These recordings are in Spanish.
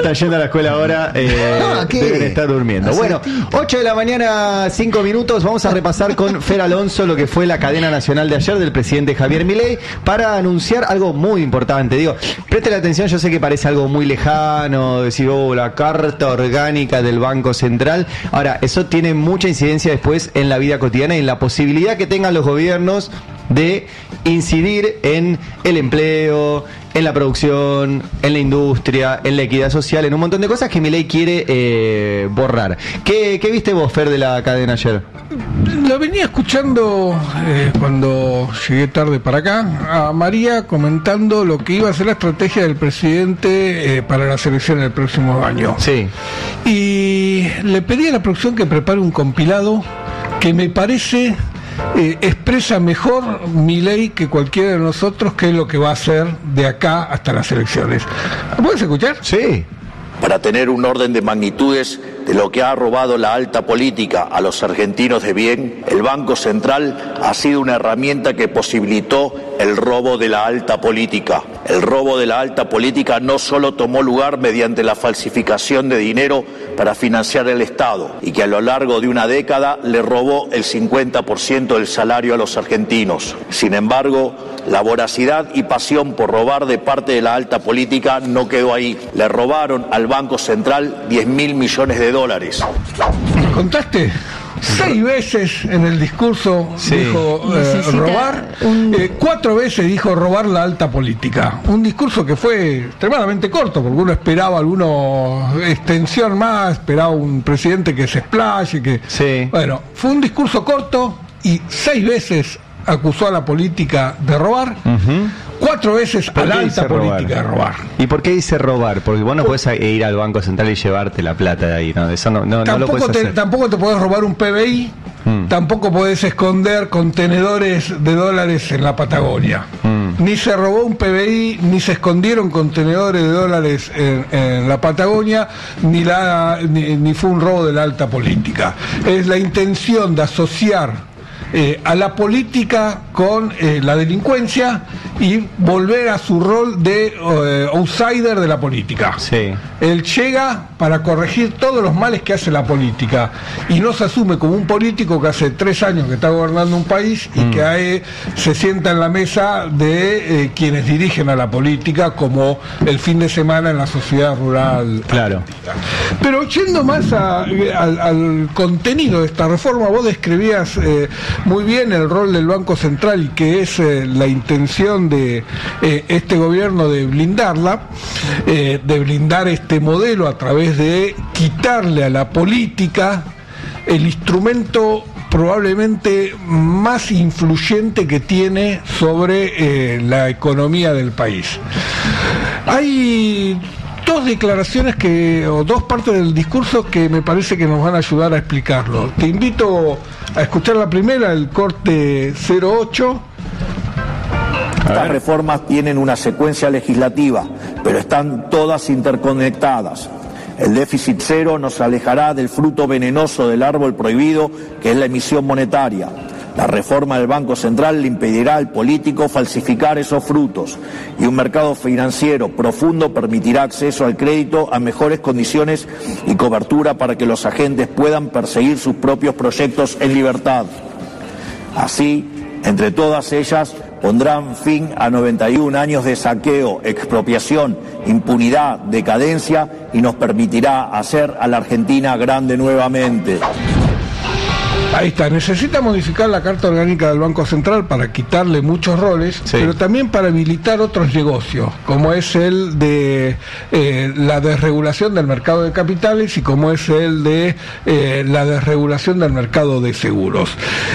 están yendo a la escuela ahora, deben estar durmiendo. Bueno, 8 de la mañana, 5 minutos. Vamos a repasar con Fer Alonso lo que fue la cadena nacional de ayer del presidente Javier Milei para anunciar algo muy importante. Digo, presten atención, yo sé que parece algo muy lejano, decir, la carta orgánica del Banco Central. Ahora, eso tiene mucha incidencia después en la vida cotidiana y en la posibilidad que tengan los gobiernos de incidir en el empleo, en la producción, en la industria, en la equidad social, en un montón de cosas que Milei quiere borrar. ¿Qué viste vos, Fer, de la cadena ayer? Lo venía escuchando cuando llegué tarde para acá, a María comentando lo que iba a ser la estrategia del presidente para las elecciones del próximo año. Sí. Y le pedí a la producción que prepare un compilado que me parece expresa mejor Milei que cualquiera de nosotros qué es lo que va a hacer de acá hasta las elecciones. ¿Lo puedes escuchar? Sí. Para tener un orden de magnitudes de lo que ha robado la alta política a los argentinos de bien, el Banco Central ha sido una herramienta que posibilitó el robo de la alta política. El robo de la alta política no solo tomó lugar mediante la falsificación de dinero para financiar el Estado, y que a lo largo de una década le robó el 50% del salario a los argentinos. Sin embargo, la voracidad y pasión por robar de parte de la alta política no quedó ahí. Le robaron al Banco Central 10.000 millones de dólares. ¿Contaste? 6 veces en el discurso dijo robar, 4 veces dijo robar la alta política. Un discurso que fue extremadamente corto, porque uno esperaba alguna extensión más, esperaba un presidente que se explaye, que... Sí. Bueno, fue un discurso corto y 6 veces acusó a la política de robar, 4 veces a la alta política de robar. ¿Y por qué dice robar? Porque vos no podés ir al Banco Central y llevarte la plata de ahí, ¿no? Eso no lo podés hacer. Tampoco te podés robar un PBI, tampoco podés esconder contenedores de dólares en la Patagonia. Ni se robó un PBI, ni se escondieron contenedores de dólares en la Patagonia, ni fue un robo de la alta política. Es la intención de asociar a la política con la delincuencia y volver a su rol de outsider de la política. Sí. Él llega para corregir todos los males que hace la política y no se asume como un político que hace 3 años que está gobernando un país y que se sienta en la mesa de quienes dirigen a la política, como el fin de semana en la sociedad rural. Claro. Pero yendo más al contenido de esta reforma, vos describías muy bien el rol del Banco Central y que es la intención de este gobierno de blindarla, de blindar este modelo a través de quitarle a la política el instrumento probablemente más influyente que tiene sobre la economía del país. Hay 2 declaraciones o 2 partes del discurso que me parece que nos van a ayudar a explicarlo. Te invito a escuchar la primera, el corte 08. Estas reformas tienen una secuencia legislativa, pero están todas interconectadas. El déficit cero nos alejará del fruto venenoso del árbol prohibido, que es la emisión monetaria. La reforma del Banco Central le impedirá al político falsificar esos frutos, y un mercado financiero profundo permitirá acceso al crédito a mejores condiciones y cobertura para que los agentes puedan perseguir sus propios proyectos en libertad. Así, entre todas ellas, pondrán fin a 91 años de saqueo, expropiación, impunidad, decadencia, y nos permitirá hacer a la Argentina grande nuevamente. Ahí está, necesita modificar la Carta Orgánica del Banco Central para quitarle muchos roles, pero también para habilitar otros negocios, como es el de la desregulación del mercado de capitales y como es el de la desregulación del mercado de seguros.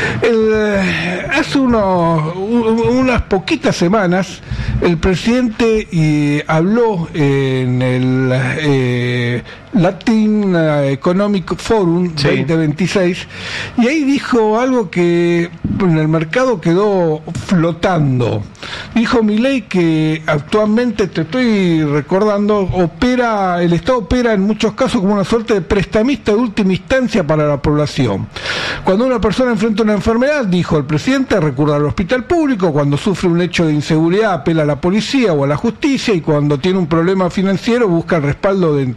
Hace unas poquitas semanas el presidente habló en el Latin Economic Forum 2026 y ahí dijo algo que en el mercado quedó flotando. Dijo Milei que actualmente, te estoy recordando, el Estado opera en muchos casos como una suerte de prestamista de última instancia para la población. Cuando una persona enfrenta una enfermedad, dijo el presidente, recurre al hospital público; cuando sufre un hecho de inseguridad, apela a la policía o a la justicia; y cuando tiene un problema financiero, busca el respaldo de